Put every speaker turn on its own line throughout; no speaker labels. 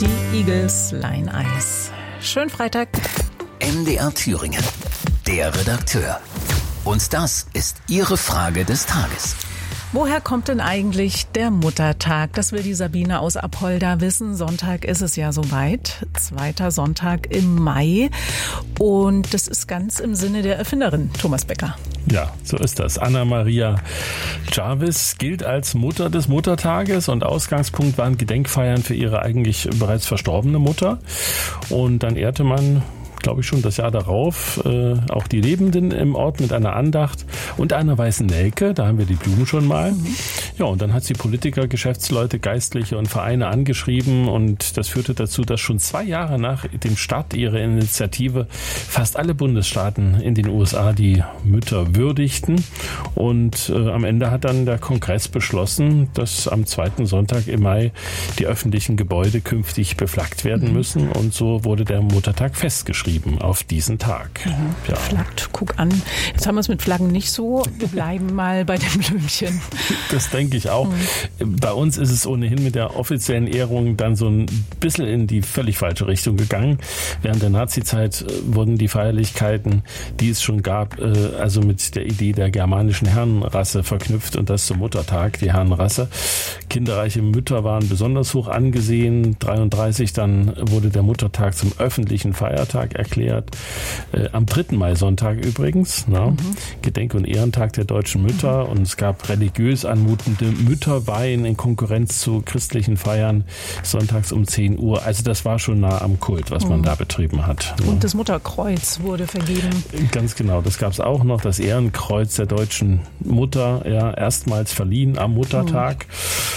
Die Eagles, Line Eis. Schönen Freitag.
MDR Thüringen, der Redakteur. Und das ist Ihre Frage des Tages.
Woher kommt denn eigentlich der Muttertag? Das will die Sabine aus Apolda wissen. Sonntag ist es ja soweit. 2. Sonntag im Mai. Und das ist ganz im Sinne der Erfinderin, Thomas Becker.
Ja, so ist das. Anna Maria Jarvis gilt als Mutter des Muttertages und Ausgangspunkt waren Gedenkfeiern für ihre eigentlich bereits verstorbene Mutter. Und dann ehrte man, glaube ich, schon das Jahr darauf auch die Lebenden im Ort mit einer Andacht und einer weißen Nelke. Da haben wir die Blumen schon mal. Ja, und dann hat sie Politiker, Geschäftsleute, Geistliche und Vereine angeschrieben und das führte dazu, dass schon 2 Jahre nach dem Start ihrer Initiative fast alle Bundesstaaten in den USA die Mütter würdigten und am Ende hat dann der Kongress beschlossen, dass am 2. Sonntag im Mai die öffentlichen Gebäude künftig beflaggt werden müssen und so wurde der Muttertag festgeschrieben auf diesen Tag. Ja.
Flaggt, guck an. Jetzt haben wir es mit Flaggen nicht so. Wir bleiben mal bei den Blümchen.
Das denke ich auch. Bei uns ist es ohnehin mit der offiziellen Ehrung dann so ein bisschen in die völlig falsche Richtung gegangen. Während der Nazizeit wurden die Feierlichkeiten, die es schon gab, also mit der Idee der germanischen Herrenrasse verknüpft und das zum Muttertag, die Herrenrasse. Kinderreiche Mütter waren besonders hoch angesehen. 1933 dann wurde der Muttertag zum öffentlichen Feiertag erklärt. Am 3. Mai-Sonntag übrigens, Gedenk- und Ehrentag der deutschen Mütter und es gab religiös anmutende Mütterweihen in Konkurrenz zu christlichen Feiern, sonntags um 10 Uhr. Also das war schon nah am Kult, was man da betrieben hat.
Und das Mutterkreuz wurde vergeben.
Ganz genau, das gab es auch noch, das Ehrenkreuz der deutschen Mutter, ja, erstmals verliehen am Muttertag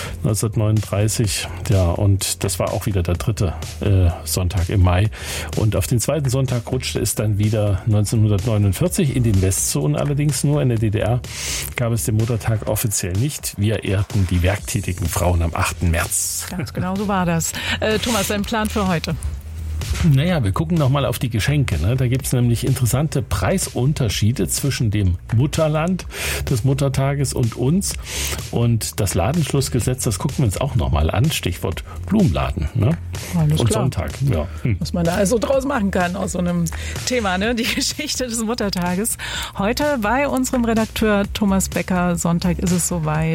1939. Ja, und das war auch wieder der 3. Sonntag im Mai. Und auf den 2. Sonntag rutschte es dann wieder 1949 in den Westzonen allerdings nur. In der DDR gab es den Muttertag offiziell nicht. Wir ehrten die werktätigen Frauen am 8. März.
Ganz genau so war das. Thomas, dein Plan für heute?
Naja, wir gucken nochmal auf die Geschenke. Ne? Da gibt es nämlich interessante Preisunterschiede zwischen dem Mutterland des Muttertages und uns. Und das Ladenschlussgesetz, das gucken wir uns auch nochmal an. Stichwort Blumenladen. Ne?
Alles
und
klar.
Sonntag. Ja.
Was man da also draus machen kann aus so einem Thema, ne? Die Geschichte des Muttertages. Heute bei unserem Redakteur Thomas Becker. Sonntag ist es soweit.